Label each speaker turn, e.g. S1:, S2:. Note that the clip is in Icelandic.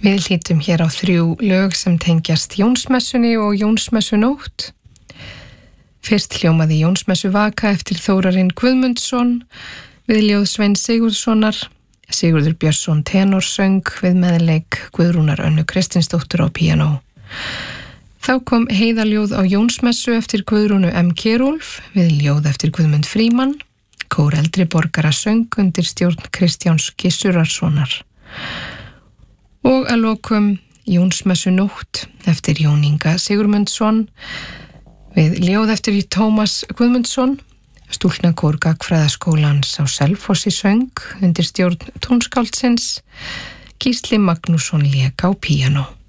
S1: Við hlýtum hér á 3 lög sem tengjast Jónsmessunni og Jónsmessunótt. Fyrst hljómaði Jónsmessu vaka eftir Þórarinn Guðmundsson við ljóð Sveins Sigurðssonar. Sigurður Björnsson tenorsöng við meðleik Guðrúnar Önnu Kristinsdóttur á píanó. Þá kom heiðaljóð á Jónsmessu eftir Guðrúnu M. Kjerúlf við ljóð eftir Guðmund Frímann. Kór eldri borgara söng undir stjórn Kristjáns Gissurarssonar. Og að lokum Jónsmessunótt eftir Jón Inga Sigurmundsson við ljóð eftir Tómas Guðmundsson. Stúlknakór Gagnfræðaskólans á Selfossi söng undir stjórn tónskáldsins. Gísli Magnússon lék á píanó.